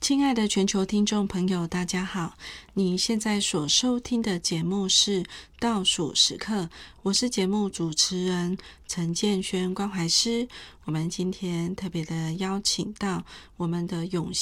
亲爱的全球听众朋友，大家好！你现在所收听的节目是倒数时刻，我是节目主持人陈建轩关怀师。我们今天特别的邀请到我们的永